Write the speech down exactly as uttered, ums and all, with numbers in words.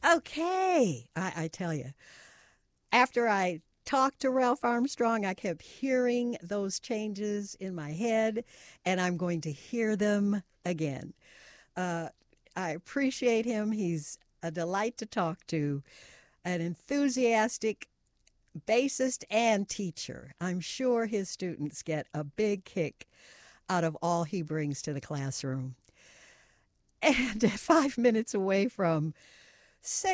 Okay, I, I tell you, after I talked to Ralph Armstrong, I kept hearing those changes in my head, and I'm going to hear them again. Uh, I appreciate him. He's a delight to talk to, an enthusiastic bassist and teacher. I'm sure his students get a big kick out of all he brings to the classroom. And five minutes away from